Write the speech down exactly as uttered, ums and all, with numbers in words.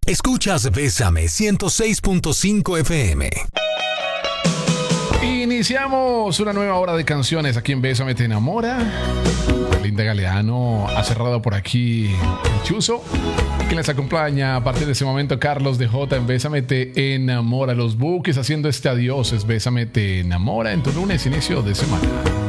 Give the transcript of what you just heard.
Escuchas Bésame ciento seis punto cinco F M. Iniciamos una nueva hora de canciones aquí en Bésame Te Enamora. Linda Galeano ha cerrado por aquí el Chuzo. Quien les acompaña a partir de ese momento, Carlos de J en Bésame Te Enamora. Los Buques haciendo este adiós es Bésame Te Enamora en tu lunes inicio de semana.